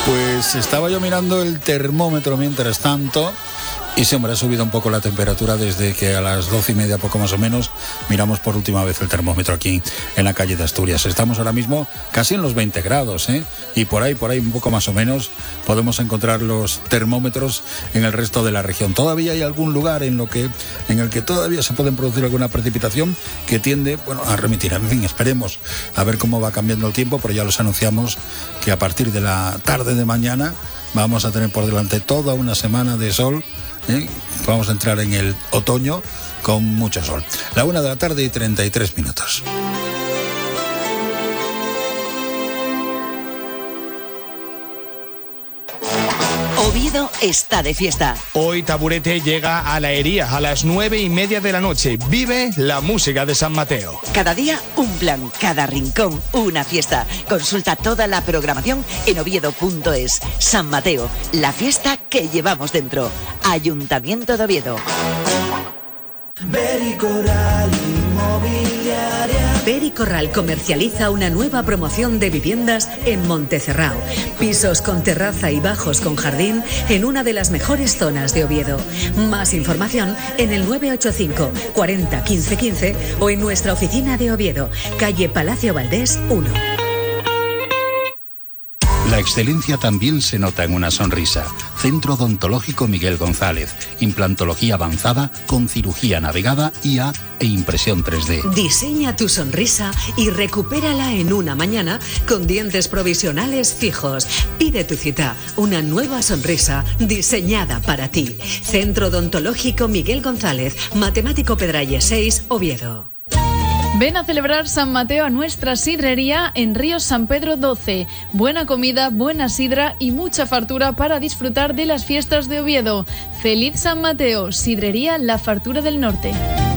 Pues estaba yo mirando el termómetro mientras tanto y se me ha subido un poco la temperatura desde que a las 12:30, poco más o menos, miramos por última vez el termómetro aquí en la calle de Asturias. Estamos ahora mismo casi en los 20 grados, y por ahí un poco más o menos podemos encontrar los termómetros en el resto de la región. Todavía hay algún lugar en el que todavía se pueden producir alguna precipitación que tiende, a remitir. En fin, esperemos a ver cómo va cambiando el tiempo, pero ya los anunciamos que a partir de la tarde de mañana vamos a tener por delante toda una semana de sol. Vamos a entrar en el otoño con mucho sol. 1:00 y 33 minutos. Oviedo está de fiesta. Hoy Taburete llega a la Hería a las 9:30 de la noche. Vive la música de San Mateo. Cada día un plan, cada rincón una fiesta. Consulta toda la programación en oviedo.es. San Mateo, la fiesta que llevamos dentro. Ayuntamiento de Oviedo. Bericorral Inmobiliaria. Bericorral comercializa una nueva promoción de viviendas en Montecerrao. Pisos con terraza y bajos con jardín en una de las mejores zonas de Oviedo. Más información en el 985 40 15 15 o en nuestra oficina de Oviedo, calle Palacio Valdés 1. La excelencia también se nota en una sonrisa. Centro Odontológico Miguel González. Implantología avanzada con cirugía navegada, IA e impresión 3D. Diseña tu sonrisa y recupérala en una mañana con dientes provisionales fijos. Pide tu cita. Una nueva sonrisa diseñada para ti. Centro Odontológico Miguel González. Matemático Pedralles 6, Oviedo. Ven a celebrar San Mateo a nuestra sidrería en Ríos San Pedro 12. Buena comida, buena sidra y mucha fartura para disfrutar de las fiestas de Oviedo. ¡Feliz San Mateo! Sidrería La Fartura del Norte.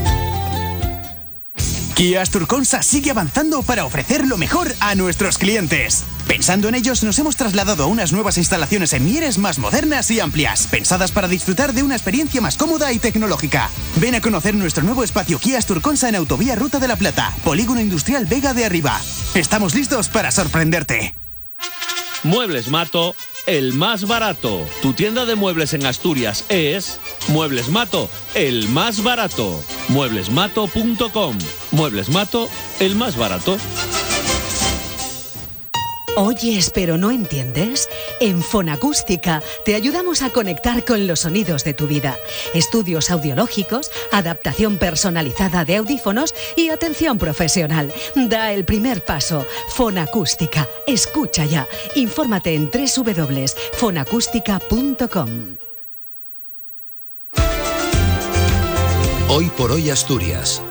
Kia Asturconsa sigue avanzando para ofrecer lo mejor a nuestros clientes. Pensando en ellos, nos hemos trasladado a unas nuevas instalaciones en Mieres más modernas y amplias, pensadas para disfrutar de una experiencia más cómoda y tecnológica. Ven a conocer nuestro nuevo espacio Kia Asturconsa en Autovía Ruta de la Plata, Polígono Industrial Vega de Arriba. Estamos listos para sorprenderte. Muebles Mato, el más barato. Tu tienda de muebles en Asturias es Muebles Mato, el más barato. Mueblesmato.com. Muebles Mato, el más barato. ¿Oyes pero no entiendes? En Fonacústica te ayudamos a conectar con los sonidos de tu vida. Estudios audiológicos, adaptación personalizada de audífonos y atención profesional. Da el primer paso. Fonacústica. Escucha ya. Infórmate en www.fonacústica.com. Hoy por hoy Asturias.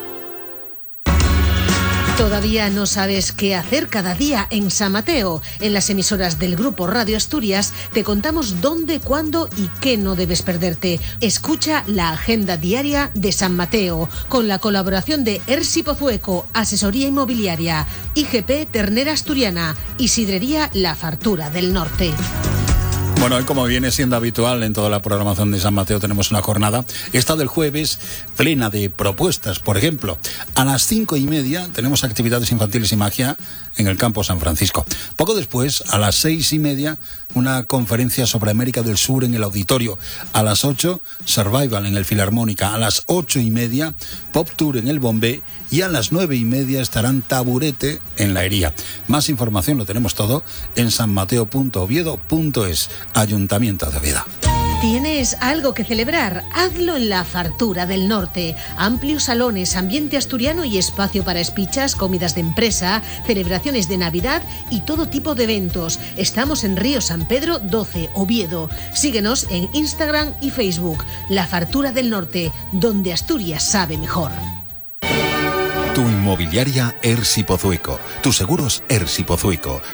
¿Todavía no sabes qué hacer cada día en San Mateo? En las emisoras del Grupo Radio Asturias te contamos dónde, cuándo y qué no debes perderte. Escucha la agenda diaria de San Mateo, con la colaboración de Ersi Pozueco, Asesoría Inmobiliaria, IGP Ternera Asturiana y Sidrería La Fartura del Norte. Bueno, hoy, como viene siendo habitual en toda la programación de San Mateo, tenemos una jornada, esta del jueves, plena de propuestas. Por ejemplo, a las 5:30 tenemos actividades infantiles y magia en el Campo San Francisco. Poco después, a las 6:30, una conferencia sobre América del Sur en el Auditorio. A las 8, Survival en el Filarmónica. A las 8:30, Pop Tour en el Bombé. Y a las 9:30 estarán Taburete en la Hería. Más información lo tenemos todo en sanmateo.oviedo.es. Ayuntamiento de Oviedo. ¿Tienes algo que celebrar? Hazlo en La Fartura del Norte. Amplios salones, ambiente asturiano y espacio para espichas, comidas de empresa, celebraciones de Navidad y todo tipo de eventos. Estamos en Río San Pedro 12, Oviedo. Síguenos en Instagram y Facebook. La Fartura del Norte, donde Asturias sabe mejor. Tu inmobiliaria Ersi Pozueco. Tus seguros Ersi Pozueco.